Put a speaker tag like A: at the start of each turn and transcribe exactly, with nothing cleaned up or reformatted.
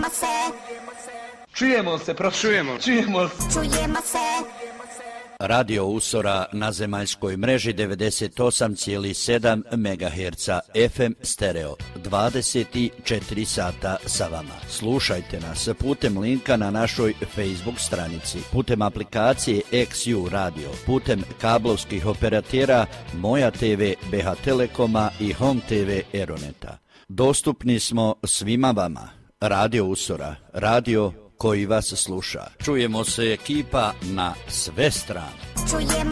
A: se.
B: Čujemo se, prošujemo. Čujemo se.
A: Čujemo se.
C: Radio Usora na zemaljskoj mreži devedeset osam zarez sedam megaherca F M stereo dvadeset četiri sata sa vama. Slušajte nas putem linka na našoj Facebook stranici, putem aplikacije X U Radio, putem kablovskih operatera Moja T V B H Telekoma i Home T V Eroneta. Dostupni smo svima vama. Radio Usora, radio koji vas sluša. Čujemo se ekipa na sve strane.
A: Čujemo